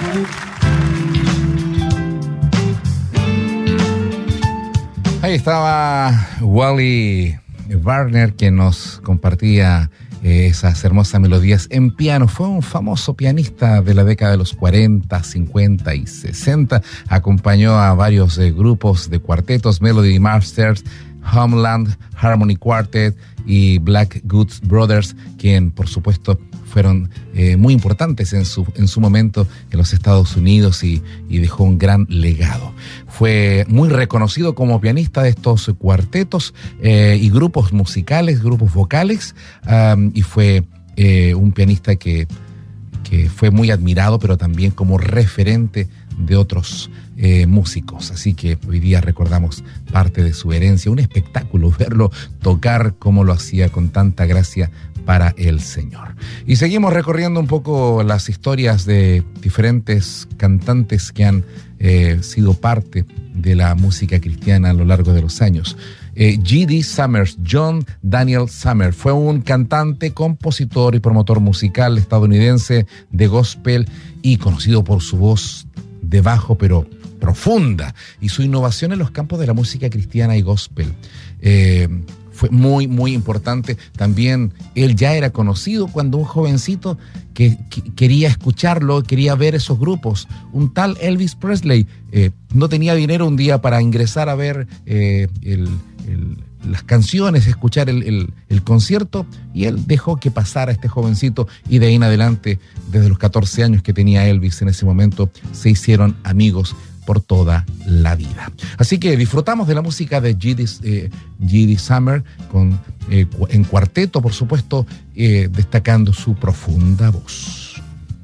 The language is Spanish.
Ahí estaba Wally Warner, que nos compartía esas hermosas melodías en piano. Fue un famoso pianista de la década de los 40, 50 y 60. Acompañó a varios grupos de cuartetos, Melody Masters, Homeland, Harmony Quartet y Black Goods Brothers, quien por supuesto fueron muy importantes en su momento en los Estados Unidos y dejó un gran legado. Fue muy reconocido como pianista de estos cuartetos y grupos musicales, grupos vocales, y fue un pianista que fue muy admirado, pero también como referente de otros músicos. Así que hoy día recordamos parte de su herencia. Un espectáculo verlo tocar como lo hacía con tanta gracia para el Señor. Y seguimos recorriendo un poco las historias de diferentes cantantes que han sido parte de la música cristiana a lo largo de los años. G.D. Summers, John Daniel Summers, fue un cantante, compositor y promotor musical estadounidense de gospel y conocido por su voz de bajo pero profunda y su innovación en los campos de la música cristiana y gospel. Fue muy, muy importante. También él ya era conocido cuando un jovencito que quería escucharlo, quería ver esos grupos. Un tal Elvis Presley no tenía dinero un día para ingresar a ver las canciones, escuchar el concierto, y él dejó que pasara este jovencito, y de ahí en adelante, desde los 14 años que tenía Elvis en ese momento, se hicieron amigos por toda la vida. Así que disfrutamos de la música de G.D. Summers en cuarteto, por supuesto, destacando su profunda voz.